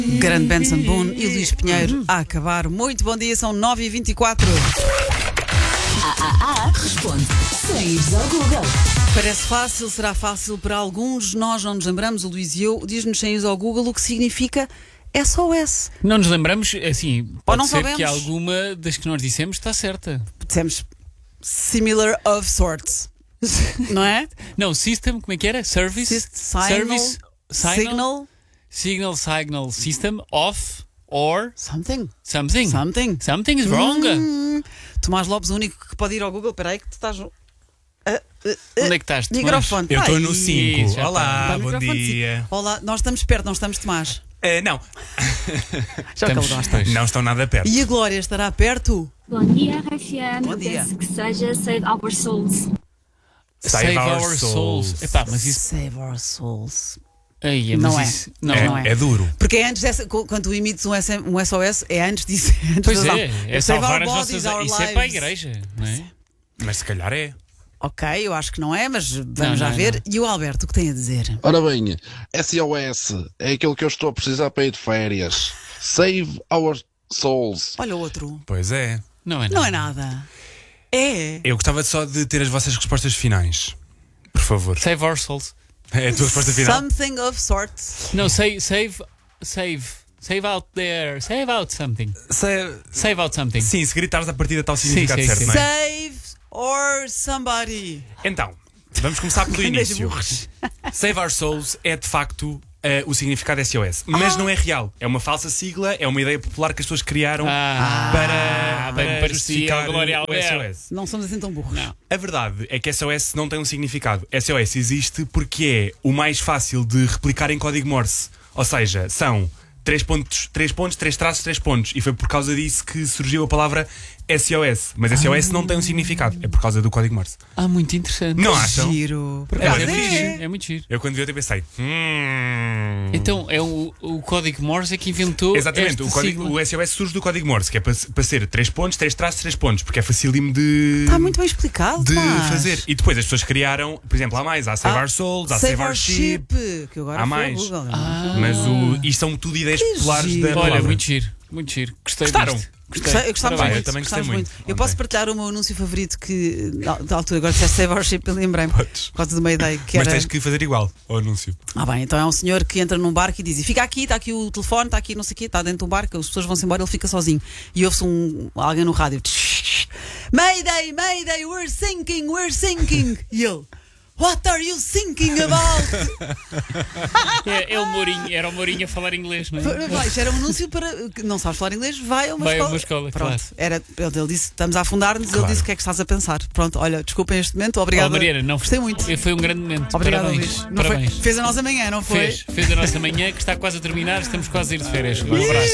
Grande Benson Boone e Luís Pinheiro a acabar. Muito bom dia, são 9h24. Responde sem ires ao Google. Parece fácil, será fácil para alguns. Nós não nos lembramos, o Luís e eu. Diz-nos sem ires ao Google o que significa SOS. Não nos lembramos, assim, pode não ser sabemos. que alguma das que nós dissemos está certa. Dissemos similar of sorts. Não é? Não, system, como é que era? Service? Service? Signal. Signal System of or Something. something. Something is wrong. Tomás Lopes, o único que pode ir ao Google. Espera aí que tu estás... Onde é que estás, Tomás? Microfone. Eu estou no Ai. 5. já Olá, Tá, bom microfone, dia. sim. Olá, nós estamos perto, não estamos, Tomás? Não, Já Estamos- acabaste. pois. não estão nada perto. E a Glória estará perto? Bom dia, RFM. Bom dia. Penso que seja Save Our Souls. Save Our Souls. Epá, mas isso. Save our souls. Aí, Não mas é. isso. Não, Não é. É duro. Porque é antes dessa, quando tu emites um SOS, é antes disso. É antes Pois das- é Save salvar our as bodies, nossas. our Isso é para a lives. igreja, não é? Mas se calhar é. Ok, eu acho que não é, mas vamos Não, já não, ver. E o Alberto, o que tem a dizer? Ora bem, SOS é aquilo que eu estou a precisar para ir de férias. Save our souls. Olha o outro. Pois é. Não é nada. Não é nada. É. Eu gostava só de ter as vossas respostas finais. Por favor. Save our souls. É a tua resposta final? Something of sorts. Não, save out there. Save out something. Save out something. Sim, se gritares a partir está o significado sim, certo, sim. não é? Save or somebody. Então, vamos começar pelo Grandes início. burros. Save Our Souls é de facto o significado SOS, mas não é real. É uma falsa sigla, é uma ideia popular que as pessoas criaram bem para parecia justificar o Glória o Alberto. SOS. Não somos assim tão burros. Não. A verdade é que SOS não tem um significado. SOS existe porque é o mais fácil de replicar em código Morse. Ou seja, são 3 pontos, 3 traços, 3 pontos. E foi por causa disso que surgiu a palavra SOS. Mas SOS não tem um significado. É por causa do código Morse. Muito interessante. Não acham? Giro. Por É, acaso é muito é. giro. É muito giro. Eu quando vi eu pensei. Então, é o código Morse é que inventou. Exatamente, esta sigla. o SOS surge do código Morse, que é para ser 3 pontos, 3 traços, 3 pontos, porque é facílimo de. Está muito bem explicado, de Tomás. fazer. E depois as pessoas criaram, por exemplo, há mais, há Save Our Souls, há Save Our Ship. Que agora Há foi mais. o Google. Mas isto são tudo ideias Que populares giro. da Olha, palavra. muito giro. Muito giro. Gostei Gostaram? disto. Eu gostava Parabéns, muito. eu também gostei Gostávamos muito. Eu Ok. posso partilhar o meu anúncio favorito que, da altura, agora disseste Save Our Ship, eu lembrei-me. Podes. Por causa de uma ideia que Mas era. tens que fazer igual ao anúncio. Bem, então é um senhor que entra num barco e diz: e fica aqui, está aqui o telefone, está aqui não sei o quê, está dentro do barco, as pessoas vão-se embora, ele fica sozinho. E ouve-se alguém no rádio: Mayday, Mayday, we're sinking. E ele: What are you thinking about? Era o Mourinho a falar inglês, não é? Vai, isto era um anúncio para. Não sabes falar inglês? Vai a uma Vai a escola. uma escola, Pronto. claro. Ele disse: estamos a afundar-nos. Claro. Ele disse: o que é que estás a pensar? Pronto, olha, desculpem este momento. Oh, Obrigado. Mariana, não Gostei muito. Foi um grande momento. Obrigado, Parabéns. Luís. Não foi- Parabéns. fez a nossa manhã, não foi? Fez a nossa manhã que está quase a terminar. Estamos quase a ir de férias. Um abraço.